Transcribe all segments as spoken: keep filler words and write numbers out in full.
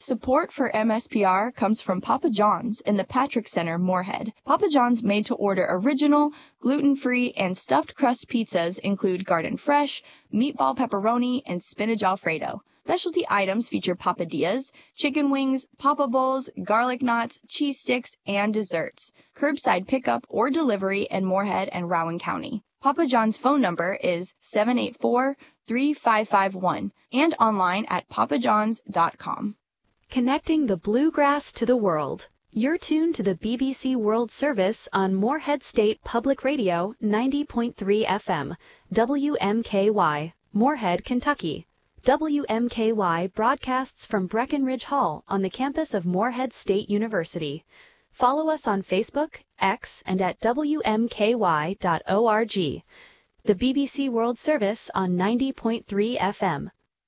Support for M S P R comes from Papa John's in the Patrick Center, Moorhead. Papa John's made-to-order original, gluten-free, and stuffed crust pizzas include garden fresh, meatball pepperoni, and spinach alfredo. Specialty items feature papadillas, chicken wings, papa bowls, garlic knots, cheese sticks, and desserts. Curbside pickup or delivery in Moorhead and Rowan County. Papa John's phone number is seven eight four, three five five one and online at papa johns dot com. Connecting the bluegrass to the world. You're tuned to the B B C World Service on Moorhead State Public Radio ninety point three F M, W M K Y, Moorhead, Kentucky. W M K Y broadcasts from Breckenridge Hall on the campus of Moorhead State University. Follow us on Facebook, X, and at W M K Y dot org. The B B C World Service on ninety point three F M.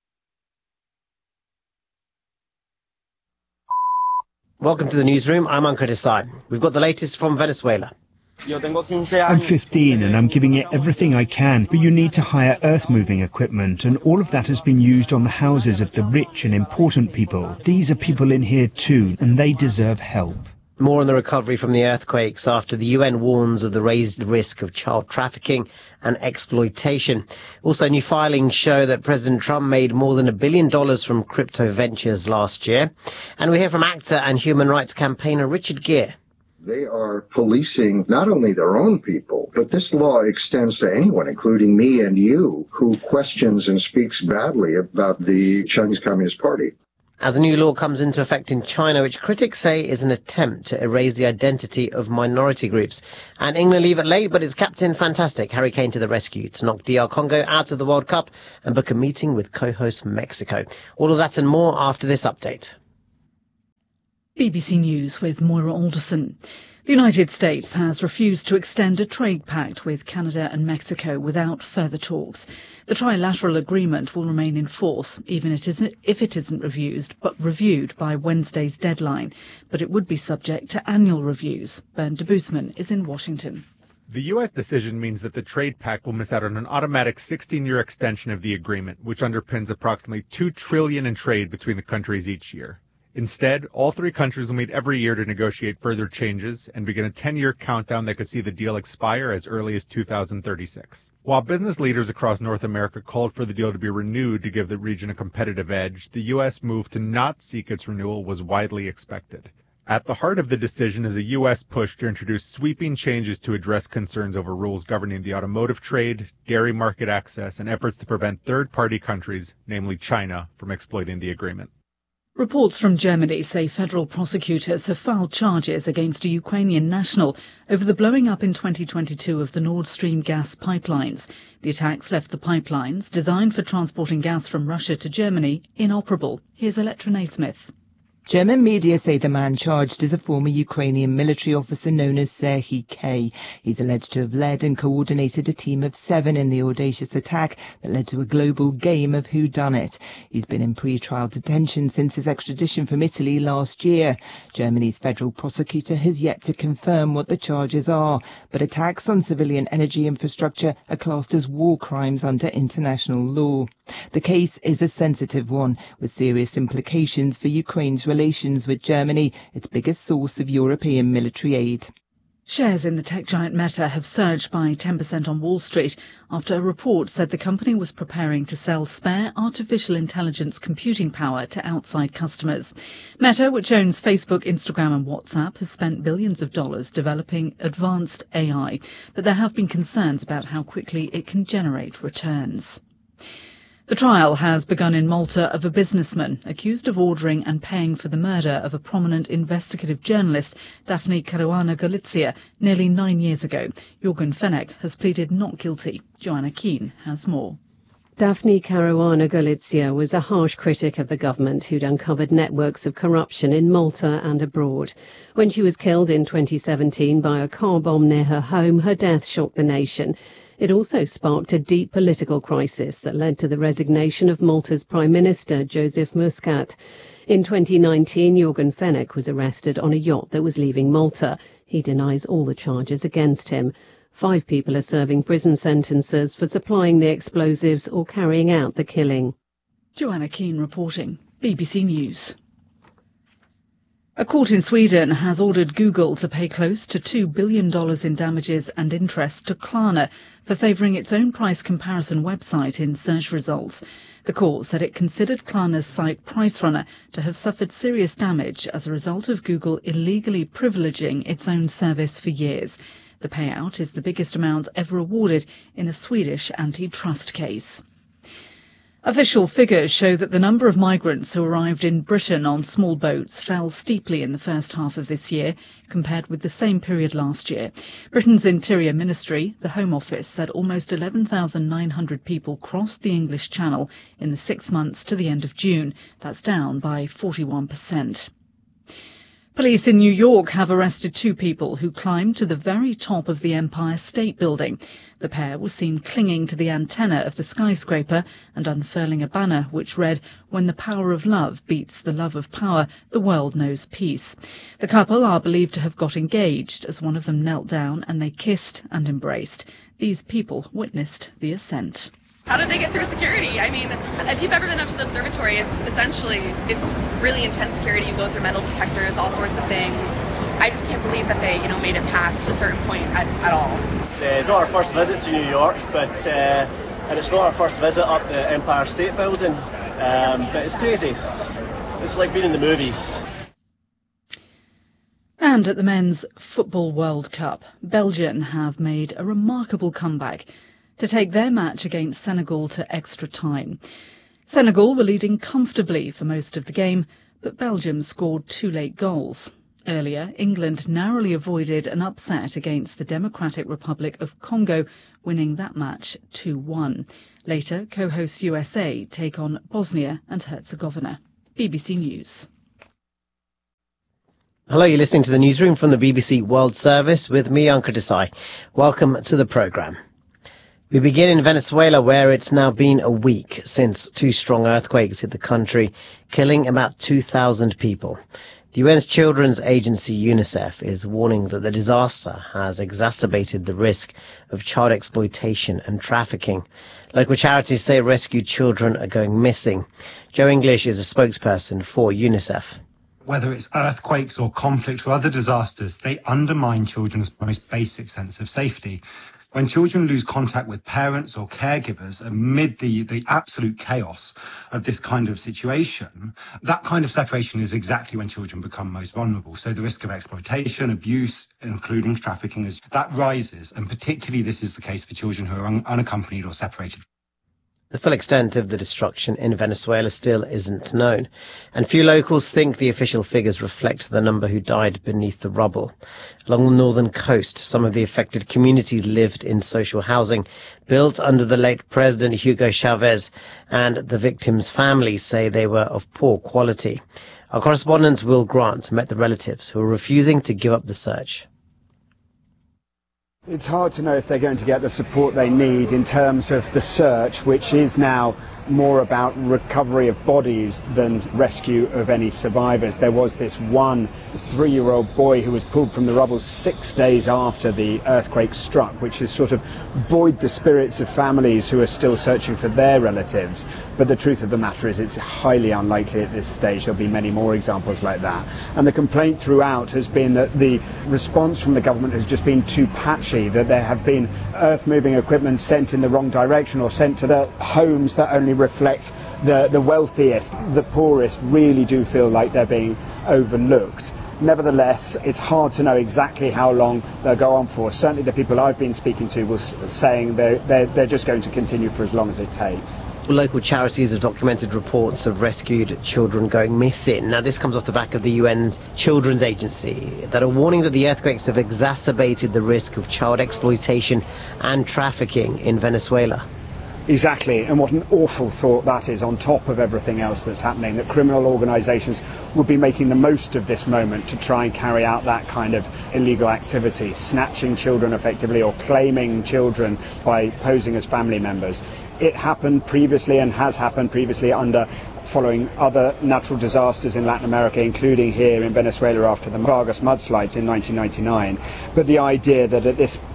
Welcome to the newsroom. I'm Ankur Desai. We've got the latest from Venezuela. I'm fifteen and I'm giving it everything I can, but you need to hire earth-moving equipment, and all of that has been used on the houses of the rich and important people. These are people in here too, and they deserve help. More on the recovery from the earthquakes after the U N warns of the raised risk of child trafficking and exploitation. Also, new filings show that President Trump made more than a billion dollars from crypto ventures last year. And we hear from actor and human rights campaigner Richard Gere. They are policing not only their own people, but this law extends to anyone, including me and you, who questions and speaks badly about the Chinese Communist Party. As a new law comes into effect in China, which critics say is an attempt to erase the identity of minority groups. And England leave it late, but it's Captain Fantastic, Harry Kane, to the rescue to knock D R Congo out of the World Cup and book a meeting with co-host Mexico. All of that and more after this update. B B C News with Moira Alderson. The United States has refused to extend a trade pact with Canada and Mexico without further talks. The trilateral agreement will remain in force, even if it isn't reviewed, but reviewed by Wednesday's deadline. But it would be subject to annual reviews. Bernd de Boosman is in Washington. The U S decision means that the trade pact will miss out on an automatic sixteen-year extension of the agreement, which underpins approximately two trillion dollars in trade between the countries each year. Instead, all three countries will meet every year to negotiate further changes and begin a ten-year countdown that could see the deal expire as early as two thousand thirty-six. While business leaders across North America called for the deal to be renewed to give the region a competitive edge, the U S move to not seek its renewal was widely expected. At the heart of the decision is a U S push to introduce sweeping changes to address concerns over rules governing the automotive trade, dairy market access, and efforts to prevent third-party countries, namely China, from exploiting the agreement. Reports from Germany say federal prosecutors have filed charges against a Ukrainian national over the blowing up in twenty twenty-two of the Nord Stream gas pipelines. The attacks left the pipelines, designed for transporting gas from Russia to Germany, inoperable. Here's Electra Naismith. German media say the man charged is a former Ukrainian military officer known as Serhiy K. He's alleged to have led and coordinated a team of seven in the audacious attack that led to a global game of whodunit. He's been in pre-trial detention since his extradition from Italy last year. Germany's federal prosecutor has yet to confirm what the charges are, but attacks on civilian energy infrastructure are classed as war crimes under international law. The case is a sensitive one, with serious implications for Ukraine's relations with Germany, its biggest source of European military aid. Shares in the tech giant Meta have surged by ten percent on Wall Street after a report said the company was preparing to sell spare artificial intelligence computing power to outside customers. Meta, which owns Facebook, Instagram and WhatsApp, has spent billions of dollars developing advanced A I, but there have been concerns about how quickly it can generate returns. The trial has begun in Malta of a businessman accused of ordering and paying for the murder of a prominent investigative journalist, Daphne Caruana Galizia, nearly nine years ago. Jürgen Fenech has pleaded not guilty. Joanna Keane has more. Daphne Caruana Galizia was a harsh critic of the government who'd uncovered networks of corruption in Malta and abroad. When she was killed in twenty seventeen by a car bomb near her home, her death shocked the nation. It also sparked a deep political crisis that led to the resignation of Malta's Prime Minister, Joseph Muscat. In twenty nineteen, Jürgen Fenech was arrested on a yacht that was leaving Malta. He denies all the charges against him. Five people are serving prison sentences for supplying the explosives or carrying out the killing. Joanna Keane reporting, B B C News. A court in Sweden has ordered Google to pay close to two billion dollars in damages and interest to Klarna for favouring its own price comparison website in search results. The court said it considered Klarna's site PriceRunner to have suffered serious damage as a result of Google illegally privileging its own service for years. The payout is the biggest amount ever awarded in a Swedish antitrust case. Official figures show that the number of migrants who arrived in Britain on small boats fell steeply in the first half of this year, compared with the same period last year. Britain's Interior Ministry, the Home Office, said almost eleven thousand nine hundred people crossed the English Channel in the six months to the end of June. That's down by forty-one percent. Police in New York have arrested two people who climbed to the very top of the Empire State Building. The pair were seen clinging to the antenna of the skyscraper and unfurling a banner which read, "When the power of love beats the love of power, the world knows peace." The couple are believed to have got engaged as one of them knelt down and they kissed and embraced. These people witnessed the ascent. How did they get through security? I mean, if you've ever been up to the observatory, it's essentially, it's really intense security. You go through metal detectors, all sorts of things. I just can't believe that they, you know, made it past a certain point at, at all. It's not our first visit to New York, but uh, and it's not our first visit up the Empire State Building. Um, but it's crazy. It's like being in the movies. And at the Men's Football World Cup, Belgium have made a remarkable comeback to take their match against Senegal to extra time. Senegal were leading comfortably for most of the game, but Belgium scored two late goals. Earlier, England narrowly avoided an upset against the Democratic Republic of Congo, winning that match two one. Later, co-hosts U S A take on Bosnia and Herzegovina. B B C News. Hello, you're listening to the newsroom from the B B C World Service with me, Ankur Desai. Welcome to the programme. We begin in Venezuela, where it's now been a week since two strong earthquakes hit the country, killing about two thousand people. The U N's children's agency UNICEF is warning that the disaster has exacerbated the risk of child exploitation and trafficking. Local charities say rescued children are going missing. Joe English is a spokesperson for UNICEF. Whether it's earthquakes or conflicts or other disasters, they undermine children's most basic sense of safety. When children lose contact with parents or caregivers amid the, the absolute chaos of this kind of situation, that kind of separation is exactly when children become most vulnerable. So the risk of exploitation, abuse, including trafficking, is, that rises. And particularly this is the case for children who are un, unaccompanied or separated. The full extent of the destruction in Venezuela still isn't known, and few locals think the official figures reflect the number who died beneath the rubble. Along the northern coast, some of the affected communities lived in social housing built under the late President Hugo Chavez, and the victims' families say they were of poor quality. Our correspondent Will Grant met the relatives who are refusing to give up the search. It's hard to know if they're going to get the support they need in terms of the search, which is now more about recovery of bodies than rescue of any survivors. There was this one three-year-old boy who was pulled from the rubble six days after the earthquake struck, which has sort of buoyed the spirits of families who are still searching for their relatives. But the truth of the matter is it's highly unlikely at this stage. There'll be many more examples like that. And the complaint throughout has been that the response from the government has just been too patchy, that there have been earth-moving equipment sent in the wrong direction or sent to the homes that only reflect the, the wealthiest. The poorest really do feel like they're being overlooked. Nevertheless, it's hard to know exactly how long they'll go on for. Certainly the people I've been speaking to were saying they're, they're, they're just going to continue for as long as it takes. Local charities have documented reports of rescued children going missing. Now, this comes off the back of the U N's Children's Agency that are warning that the earthquakes have exacerbated the risk of child exploitation and trafficking in Venezuela. Exactly, and what an awful thought that is on top of everything else that's happening, that criminal organisations would be making the most of this moment to try and carry out that kind of illegal activity, snatching children effectively or claiming children by posing as family members. It happened previously and has happened previously under following other natural disasters in Latin America, including here in Venezuela after the Vargas mudslides in nineteen ninety-nine. But the idea that at this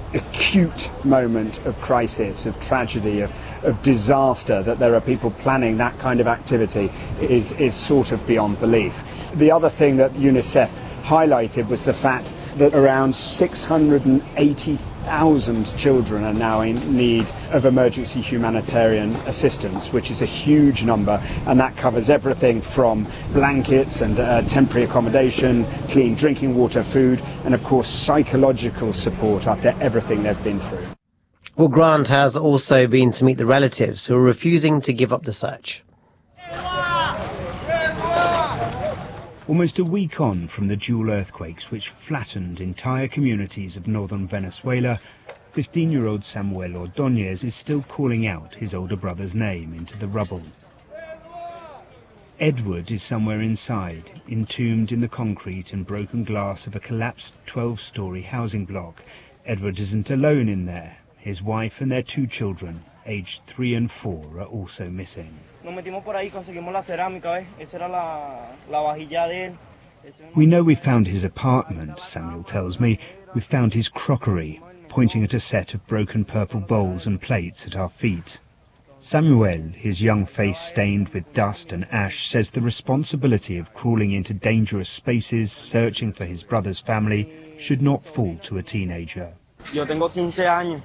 acute moment of crisis, of tragedy, of, of disaster, that there are people planning that kind of activity is, is sort of beyond belief. The other thing that UNICEF highlighted was the fact that around six hundred eighty thousand children are now in need of emergency humanitarian assistance, which is a huge number, and that covers everything from blankets and uh, temporary accommodation, clean drinking water, food, and of course psychological support after everything they've been through. Well, Grant has also been to meet the relatives who are refusing to give up the search. Almost a week on from the dual earthquakes which flattened entire communities of northern Venezuela, fifteen-year-old Samuel Ordóñez is still calling out his older brother's name into the rubble. Edward is somewhere inside, entombed in the concrete and broken glass of a collapsed twelve-storey housing block. Edward isn't alone in there. His wife and their two children, aged three and four, are also missing. We know we found his apartment, Samuel tells me. We found his crockery, pointing at a set of broken purple bowls and plates at our feet. Samuel, his young face stained with dust and ash, says the responsibility of crawling into dangerous spaces, searching for his brother's family, should not fall to a teenager. I'm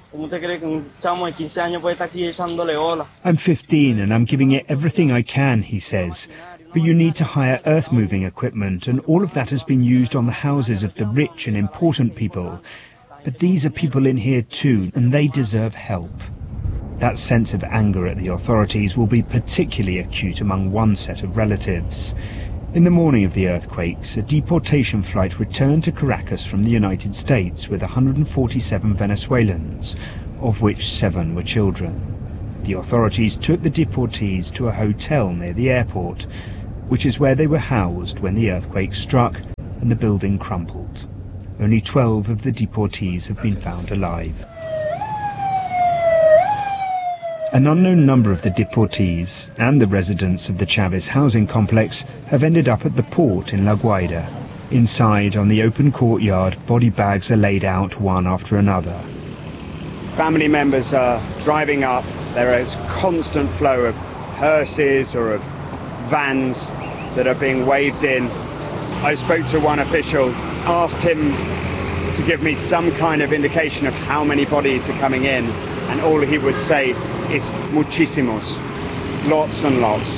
fifteen and I'm giving it everything I can, he says. But you need to hire earth-moving equipment, and all of that has been used on the houses of the rich and important people. But these are people in here too, and they deserve help. That sense of anger at the authorities will be particularly acute among one set of relatives. In the morning of the earthquakes, a deportation flight returned to Caracas from the United States with one hundred forty-seven Venezuelans, of which seven were children. The authorities took the deportees to a hotel near the airport, which is where they were housed when the earthquake struck and the building crumpled. Only twelve of the deportees have been found alive. An unknown number of the deportees and the residents of the Chavez housing complex have ended up at the port in La Guaira. Inside, on the open courtyard, body bags are laid out one after another. Family members are driving up. There is constant flow of hearses or of vans that are being waved in. I spoke to one official, asked him to give me some kind of indication of how many bodies are coming in, and all he would say is muchísimos, lots and lots.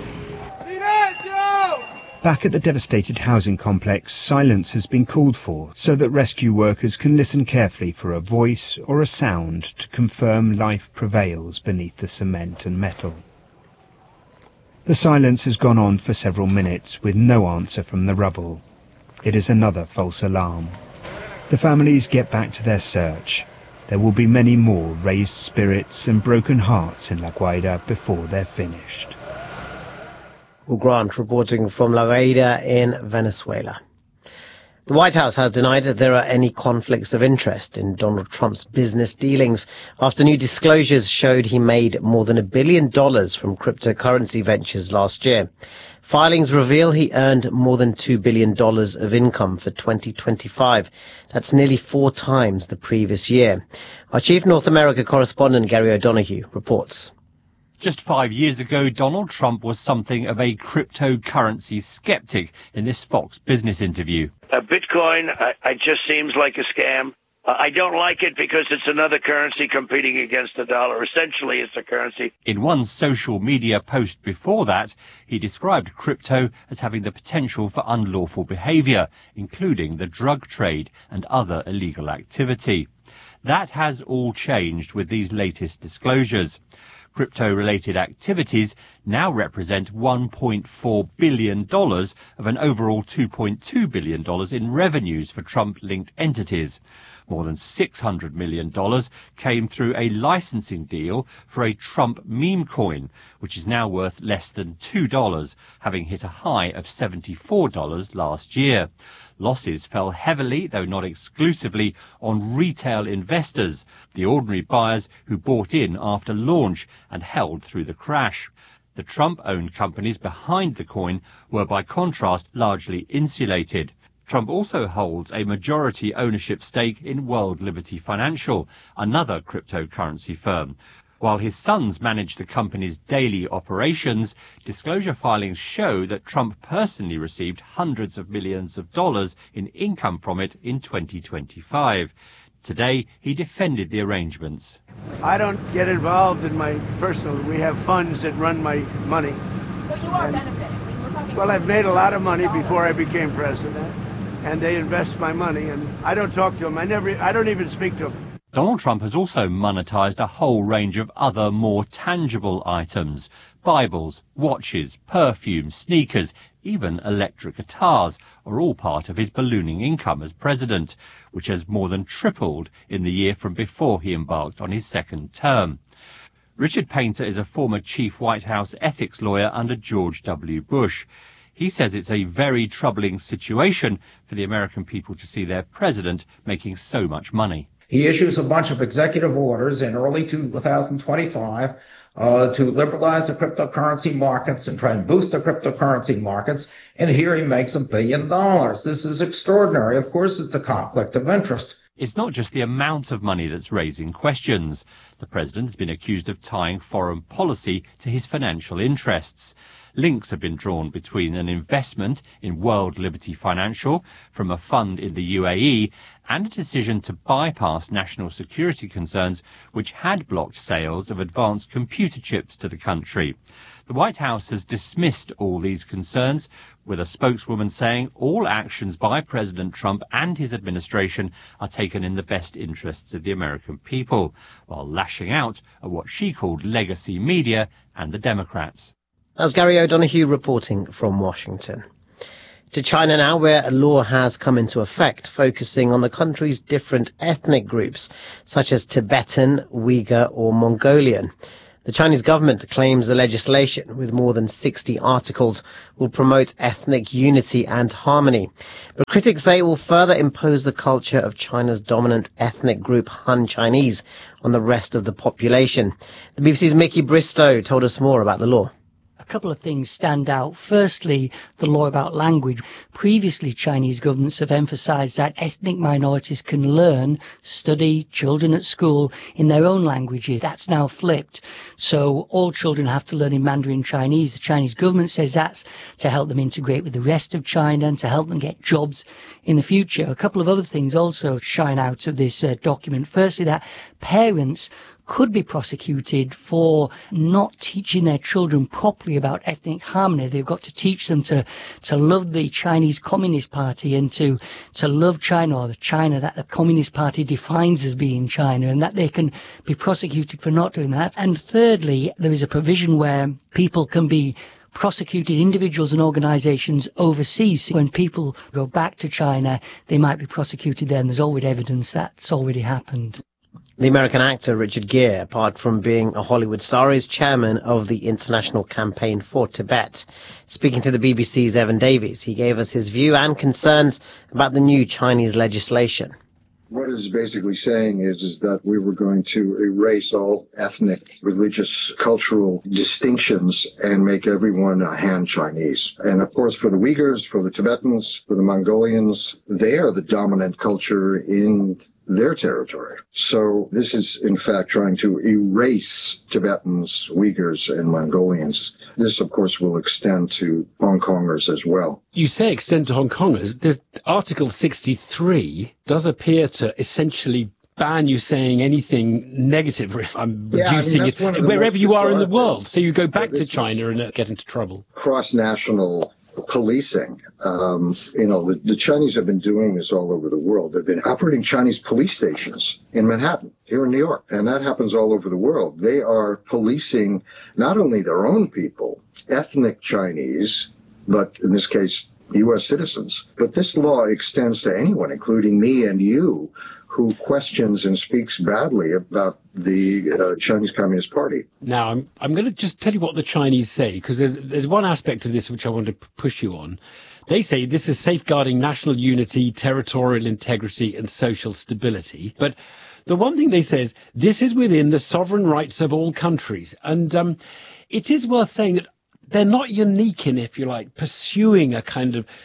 Back at the devastated housing complex, silence has been called for so that rescue workers can listen carefully for a voice or a sound to confirm life prevails beneath the cement and metal. The silence has gone on for several minutes with no answer from the rubble. It is another false alarm. The families get back to their search. There will be many more raised spirits and broken hearts in La Guaira before they're finished. Well, Grant reporting from La Guaira in Venezuela. The White House has denied that there are any conflicts of interest in Donald Trump's business dealings after new disclosures showed he made more than a billion dollars from cryptocurrency ventures last year. Filings reveal he earned more than two billion dollars of income for twenty twenty-five. That's nearly four times the previous year. Our chief North America correspondent, Gary O'Donoghue, reports. Just five years ago, Donald Trump was something of a cryptocurrency skeptic in this Fox Business interview. Uh, Bitcoin, uh, it just seems like a scam. Uh, I don't like it because it's another currency competing against the dollar. Essentially, it's a currency. In one social media post before that, he described crypto as having the potential for unlawful behavior, including the drug trade and other illegal activity. That has all changed with these latest disclosures. Crypto-related activities now represent one point four billion dollars of an overall two point two billion dollars in revenues for Trump-linked entities. More than six hundred million dollars came through a licensing deal for a Trump meme coin, which is now worth less than two dollars, having hit a high of seventy-four dollars last year. Losses fell heavily, though not exclusively, on retail investors, the ordinary buyers who bought in after launch and held through the crash. The Trump-owned companies behind the coin were, by contrast, largely insulated. Trump also holds a majority ownership stake in World Liberty Financial, another cryptocurrency firm. While his sons manage the company's daily operations, disclosure filings show that Trump personally received hundreds of millions of dollars in income from it in twenty twenty-five. Today, he defended the arrangements. I don't get involved in my personal. We have funds that run my money. But you are benefiting. Well, I've made a lot of money before I became president, and they invest my money, and I don't talk to them. I never. I don't even speak to them. Donald Trump has also monetized a whole range of other more tangible items. Bibles, watches, perfumes, sneakers, even electric guitars are all part of his ballooning income as president, which has more than tripled in the year from before he embarked on his second term. Richard Painter is a former chief White House ethics lawyer under George W. Bush. He says it's a very troubling situation for the American people to see their president making so much money. He issues a bunch of executive orders in early two thousand twenty-five uh, to liberalize the cryptocurrency markets and try and boost the cryptocurrency markets, and here he makes a billion dollars. This is extraordinary. Of course, it's a conflict of interest. It's not just the amount of money that's raising questions. The president has been accused of tying foreign policy to his financial interests. Links have been drawn between an investment in World Liberty Financial from a fund in the U A E and a decision to bypass national security concerns which had blocked sales of advanced computer chips to the country. The White House has dismissed all these concerns, with a spokeswoman saying all actions by President Trump and his administration are taken in the best interests of the American people, while lashing out at what she called legacy media and the Democrats. That's Gary O'Donoghue reporting from Washington. To China now, where a law has come into effect focusing on the country's different ethnic groups, such as Tibetan, Uyghur or Mongolian. The Chinese government claims the legislation, with more than sixty articles, will promote ethnic unity and harmony. But critics say it will further impose the culture of China's dominant ethnic group, Han Chinese, on the rest of the population. The B B C's Mickey Bristow told us more about the law. A couple of things stand out. Firstly, the law about language. Previously, Chinese governments have emphasized that ethnic minorities can learn, study, children at school in their own languages. That's now flipped. So all children have to learn in Mandarin Chinese. The Chinese government says that's to help them integrate with the rest of China and to help them get jobs in the future. A couple of other things also shine out of this uh, document. Firstly, that parents could be prosecuted for not teaching their children properly about ethnic harmony. They've got to teach them to, to love the Chinese Communist Party and to, to love China, or the China that the Communist Party defines as being China, and that they can be prosecuted for not doing that. And thirdly, there is a provision where people can be prosecuted, individuals and organisations overseas. When people go back to China, they might be prosecuted there, and there's already evidence that's already happened. The American actor Richard Gere, apart from being a Hollywood star, is chairman of the International Campaign for Tibet. Speaking to the B B C's Evan Davies, he gave us his view and concerns about the new Chinese legislation. What it is basically saying is, is that we were going to erase all ethnic, religious, cultural distinctions and make everyone a Han Chinese. And of course, for the Uyghurs, for the Tibetans, for the Mongolians, they are the dominant culture in their territory. So this is, in fact, trying to erase Tibetans, Uyghurs, and Mongolians. This, of course, will extend to Hong Kongers as well. You say extend to Hong Kongers. There's, Article sixty-three does appear to essentially ban you saying anything negative. I'm yeah, reducing I mean, it wherever you are in the world. So you go back to China and get into trouble. Cross-national policing. Um, you know, the, the Chinese have been doing this all over the world. They've been operating Chinese police stations in Manhattan, here in New York, and that happens all over the world. They are policing not only their own people, ethnic Chinese, but in this case, U S citizens. But this law extends to anyone, including me and you, who questions and speaks badly about the uh, Chinese Communist Party. Now, I'm, I'm going to just tell you what the Chinese say, because there's, there's one aspect of this which I want to push you on. They say this is safeguarding national unity, territorial integrity, and social stability. But the one thing they say is this is within the sovereign rights of all countries. And um, it is worth saying that they're not unique in, if you like, pursuing a kind of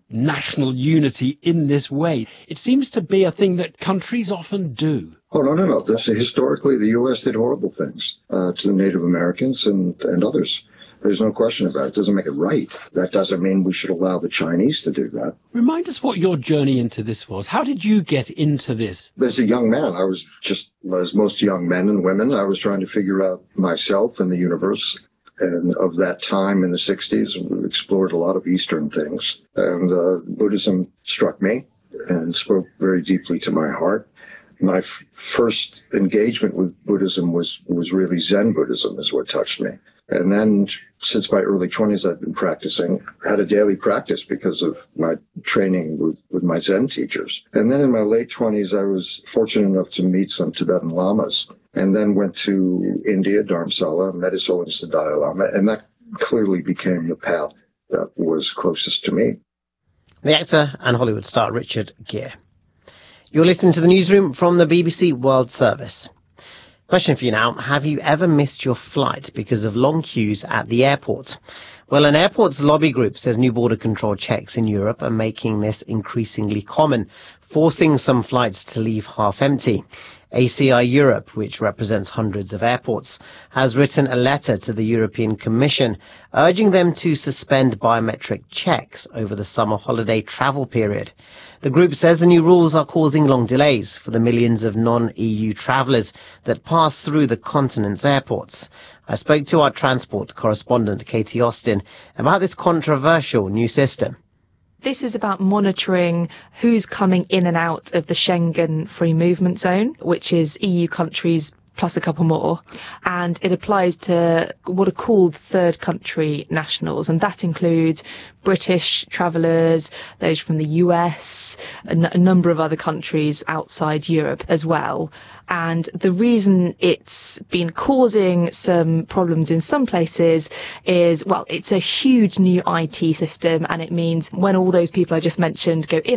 national unity in this way? It seems to be a thing that countries often do. Oh, no, no, no. This, historically, the U S did horrible things uh, to the Native Americans and, and others. There's no question about it. It doesn't make it right. That doesn't mean we should allow the Chinese to do that. Remind us what your journey into this was. How did you get into this? As a young man, I was just, as most young men and women, I was trying to figure out myself and the universe. And of that time in the sixties, we explored a lot of Eastern things. And uh, Buddhism struck me and spoke very deeply to my heart. My f- first engagement with Buddhism was, was really Zen Buddhism is what touched me. And then since my early twenties, I've been practicing, had a daily practice because of my training with, with my Zen teachers. And then in my late twenties, I was fortunate enough to meet some Tibetan lamas and then went to India, Dharamsala, met His Holiness the Dalai Lama, and that clearly became the path that was closest to me. The actor and Hollywood star Richard Gere. You're listening to the newsroom from the B B C World Service. Question for you now. Have you ever missed your flight because of long queues at the airport? Well, an airport's lobby group says new border control checks in Europe are making this increasingly common, forcing some flights to leave half empty. A C I Europe, which represents hundreds of airports, has written a letter to the European Commission urging them to suspend biometric checks over the summer holiday travel period. The group says the new rules are causing long delays for the millions of non-E U travellers that pass through the continent's airports. I spoke to our transport correspondent, Katie Austin, about this controversial new system. This is about monitoring who's coming in and out of the Schengen free movement zone, which is E U countries plus a couple more, and it applies to what are called third country nationals, and that includes British travellers, those from the U S, a, n- a number of other countries outside Europe as well. And the reason it's been causing some problems in some places is, well, it's a huge new I T system, and it means when all those people I just mentioned go in